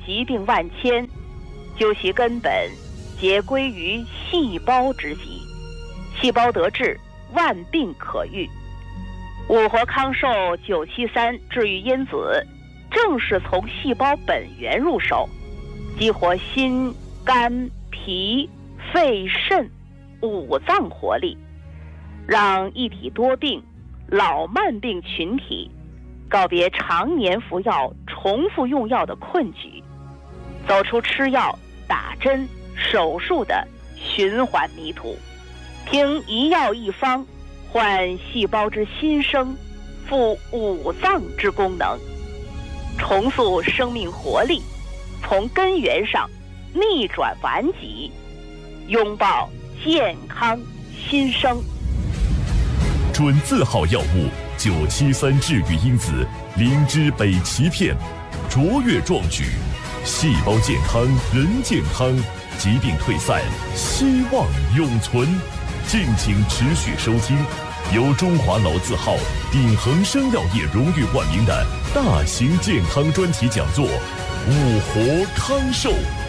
疾病万千，究其根本，皆归于细胞之疾。细胞得治，万病可愈。五活康寿973治愈因子，正是从细胞本源入手，激活心、肝、脾、肺、肾五脏活力，让一体多病、老慢病群体告别常年服药、重复用药的困局，走出吃药、打针、手术的循环迷途，凭一药一方换细胞之新生，复五脏之功能，重塑生命活力，从根源上逆转顽疾，拥抱健康新生。 准字号药物973治愈因子灵芝北芪片，卓越壮举，细胞健康人健康，疾病退散，希望永存。敬请持续收听由中华老字号鼎恒生药业荣誉冠名的大型健康专题讲座《五活康寿》。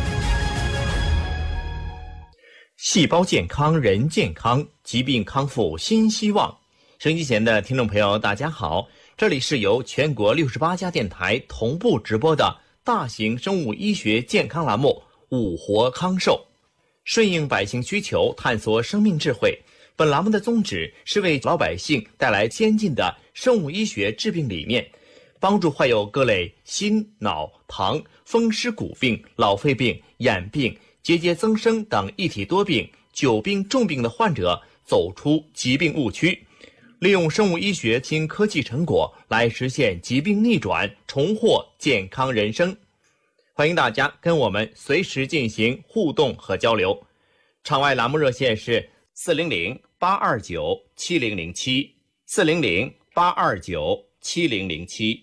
细胞健康人健康，疾病康复新希望。收音机前的听众朋友大家好，这里是由全国68家电台同步直播的大型生物医学健康栏目《五活康寿》，顺应百姓需求，探索生命智慧。本栏目的宗旨是为老百姓带来先进的生物医学治病理念，帮助患有各类心、脑、糖、风湿骨病、老肺病、眼病、结节增生等一体多病、久病重病的患者走出疾病误区，利用生物医学新科技成果来实现疾病逆转，重获健康人生。欢迎大家跟我们随时进行互动和交流。场外栏目热线是400-829-7007 400-829-7007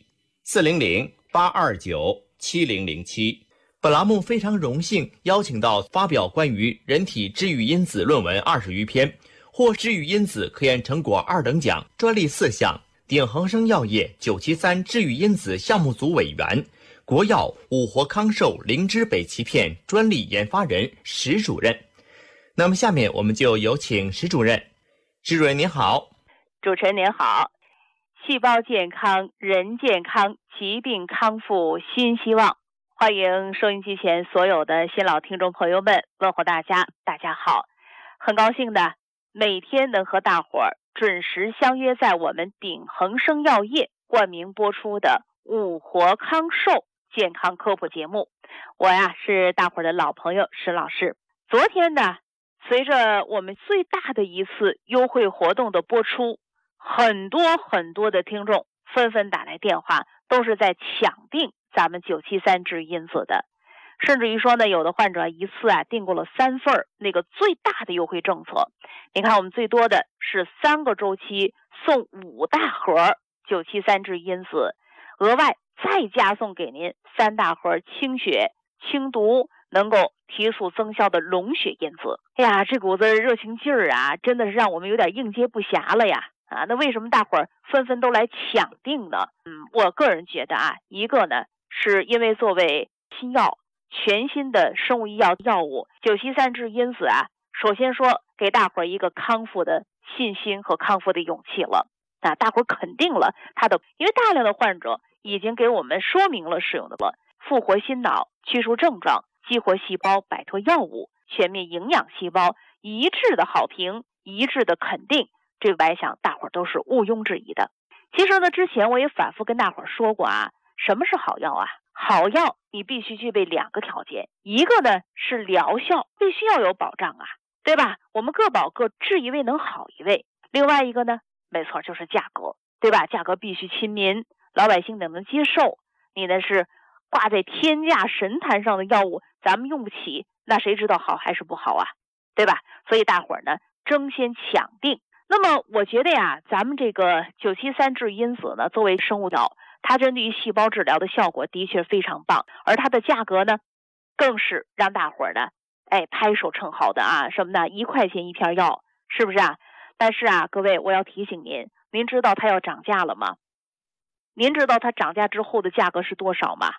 400-829-7007。本栏目非常荣幸邀请到发表关于人体治愈因子论文20余篇，获治愈因子科研成果2等奖，专利4项，鼎恒生药业973治愈因子项目组委员，国药五活康寿灵芝北芪片专利研发人石主任。那么下面我们就有请石主任。石主任您好。 主持人您好。细胞健康人健康，疾病康复新希望。欢迎收音机前所有的新老听众朋友们，问候大家，大家好。很高兴的每天能和大伙儿准时相约在我们鼎恒生药业冠名播出的五活康寿健康科普节目。我呀是大伙儿的老朋友石老师。昨天呢，随着我们最大的一次优惠活动的播出，很多的听众纷纷打来电话，都是在抢订咱们973治愈因子的，甚至于说呢，有的患者一次订购了3份那个最大的优惠政策。你看，我们最多的是3个周期送5大盒973治愈因子，额外再加送给您3大盒清血清毒能够提速增效的龙血因子。哎呀，这股子热情劲儿啊，真的是让我们有点应接不暇了呀。那为什么大伙儿纷纷都来抢订呢？我个人觉得一个呢，是因为作为新药全新的生物医药药物973治愈因子首先说给大伙儿一个康复的信心和康复的勇气了。大伙儿肯定了它的，因为大量的患者已经给我们说明了使用的了，复活心脑，去除症状，激活细胞，摆脱药物，全面营养细胞，一致的好评，一致的肯定，这个我想大伙儿都是毋庸置疑的。其实呢，之前我也反复跟大伙儿说过什么是好药好药你必须具备2个条件，一个呢是疗效，必须要有保障对吧？我们各保各，治一位能好一位。另外一个呢，没错，就是价格，对吧？价格必须亲民，老百姓能接受。你那是挂在天价神坛上的药物，咱们用不起，那谁知道好还是不好对吧？所以大伙儿呢争先抢订。那么我觉得咱们这个973治愈因子呢，作为生物药，它针对于细胞治疗的效果的确非常棒，而它的价格呢，更是让大伙儿呢拍手称好的什么呢？1块钱一片药，是不是但是各位，我要提醒您知道它要涨价了吗？您知道它涨价之后的价格是多少吗？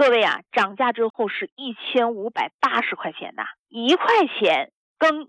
各位啊，涨价之后是1580块钱呐，1块钱跟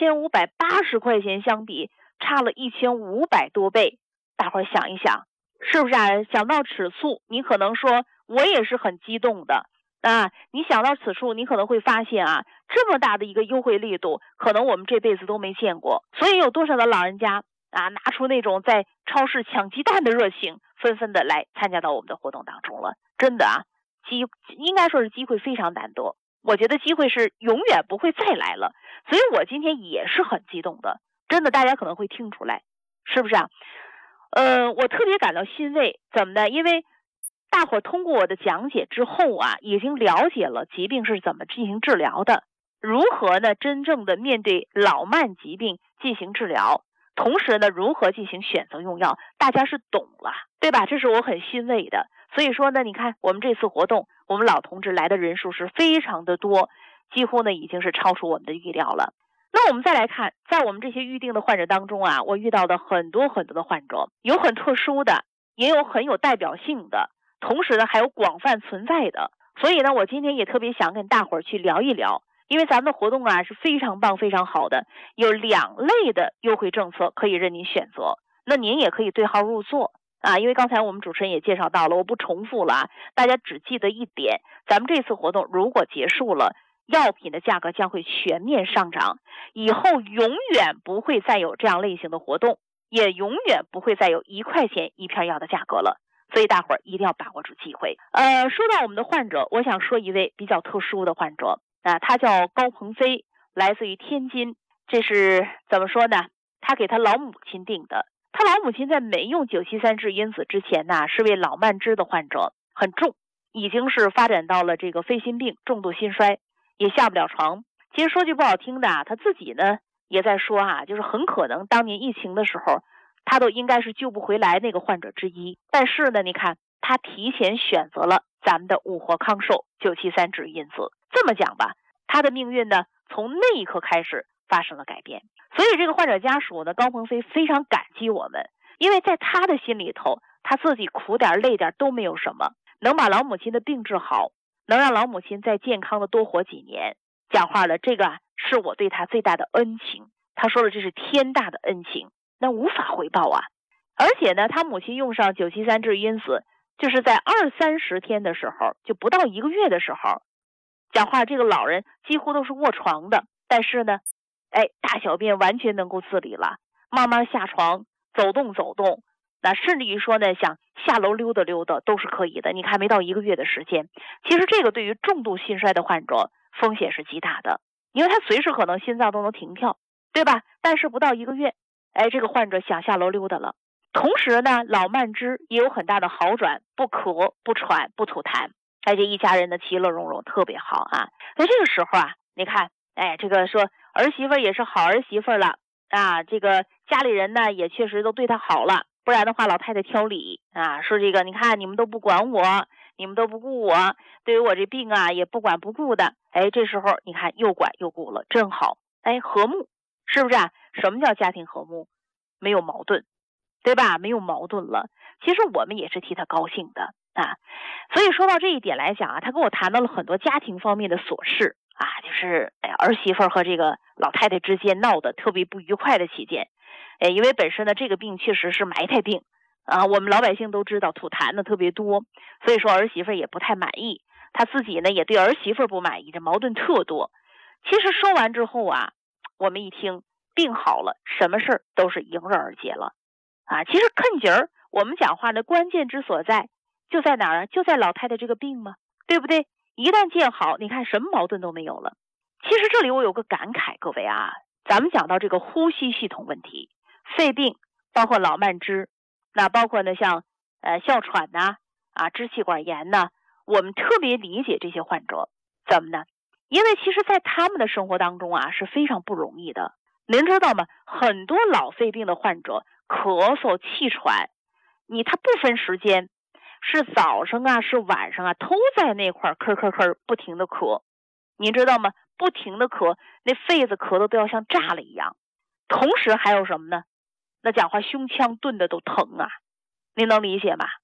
1580块钱相比，差了1500多倍。大伙儿想一想，是不是啊？想到此处，你可能说我也是很激动的啊。你想到此处，你可能会发现啊，这么大的一个优惠力度，可能我们这辈子都没见过。所以有多少的老人家啊，拿出那种在超市抢鸡蛋的热情，纷纷的来参加到我们的活动当中了。真的啊，应该说是机会非常难得，我觉得机会是永远不会再来了。所以我今天也是很激动的，真的，大家可能会听出来，是不是啊？我特别感到欣慰，怎么的？因为大伙通过我的讲解之后啊，已经了解了疾病是怎么进行治疗的，如何呢真正的面对老慢疾病进行治疗，同时呢如何进行选择用药，大家是懂了，对吧？这是我很欣慰的。所以说呢，你看我们这次活动，我们老同志来的人数是非常的多，几乎呢已经是超出我们的预料了。那我们再来看，在我们这些预定的患者当中啊，我遇到的很多的患者，有很特殊的，也有很有代表性的，同时呢还有广泛存在的。所以呢，我今天也特别想跟大伙儿去聊一聊，因为咱们的活动啊是非常棒非常好的，有2类的优惠政策可以任您选择，那您也可以对号入座啊。因为刚才我们主持人也介绍到了，我不重复了啊，大家只记得一点，咱们这次活动如果结束了，药品的价格将会全面上涨，以后永远不会再有这样类型的活动，也永远不会再有1块钱1片药的价格了。所以大伙儿一定要把握住机会。说到我们的患者，我想说一位比较特殊的患者啊，他叫高鹏飞，来自于天津。这是怎么说呢？他给他老母亲定的。他老母亲在没用973质因子之前呢，是位老慢支的患者，很重，已经是发展到了这个肺心病、重度心衰，也下不了床。其实说句不好听的啊，他自己呢也在说啊，就是很可能当年疫情的时候，他都应该是救不回来那个患者之一。但是呢，你看他提前选择了咱们的五活康寿973质因子，这么讲吧，他的命运呢从那一刻开始发生了改变。所以这个患者家属呢，高鹏飞非常感激我们，因为在他的心里头，他自己苦点累点都没有什么，能把老母亲的病治好，能让老母亲再健康的多活几年，讲话了，这个是我对他最大的恩情。他说了，这是天大的恩情，那无法回报啊。而且呢，他母亲用上973质因子，就是在20-30天的时候，就不到1个月的时候，讲话这个老人几乎都是卧床的，但是呢，大小便完全能够自理了，慢慢下床，走动，那甚至于说呢，想下楼溜达都是可以的。你看没到1个月的时间，其实这个对于重度心衰的患者风险是极大的，因为他随时可能心脏都能停跳，对吧？但是不到1个月，这个患者想下楼溜达了。同时呢，老慢支也有很大的好转，不咳不喘不吐痰，这一家人的其乐融融，特别好啊。在这个时候啊，你看这个说儿媳妇也是好儿媳妇了啊，这个家里人呢也确实都对她好了，不然的话老太太挑理啊，说这个你看你们都不管我，你们都不顾我，对于我这病啊也不管不顾的。这时候你看又管又顾了，真好。和睦，是不是啊？什么叫家庭和睦？没有矛盾，对吧？没有矛盾了，其实我们也是替他高兴的啊。所以说到这一点来讲啊，他跟我谈到了很多家庭方面的琐事啊，就是儿媳妇和这个老太太之间闹得特别不愉快的期间，因为本身呢这个病确实是埋汰病啊，我们老百姓都知道吐痰的特别多，所以说儿媳妇也不太满意，他自己呢也对儿媳妇不满意，这矛盾特多。其实说完之后啊，我们一听病好了，什么事儿都是迎刃而解了啊。其实看节儿我们讲话的关键之所在就在哪儿啊？就在老太太这个病嘛，对不对？一旦见好，你看什么矛盾都没有了。其实这里我有个感慨，各位啊，咱们讲到这个呼吸系统问题，肺病包括老慢支，那包括呢像哮喘呐支气管炎呐，我们特别理解这些患者。怎么呢？因为其实在他们的生活当中啊是非常不容易的。您知道吗？很多老肺病的患者咳嗽气喘，他不分时间，是早上啊是晚上啊都在那块咳不停的咳，您知道吗？不停的咳，那肺子咳的都要像炸了一样。同时还有什么呢？那讲话胸腔顿的都疼啊，您能理解吗？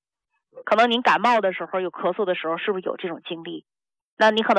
可能您感冒的时候有咳嗽的时候是不是有这种经历？那你可能